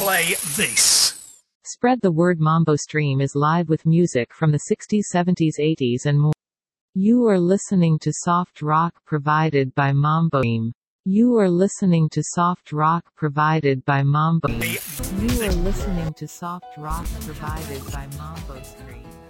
play this. Spread the word. Mambo Stream is live with music from the 60s, 70s, 80s and more. You are listening to soft rock provided by Mambo Stream. You are listening to soft rock provided by Mambo. You are listening to soft rock provided by Mambo Stream.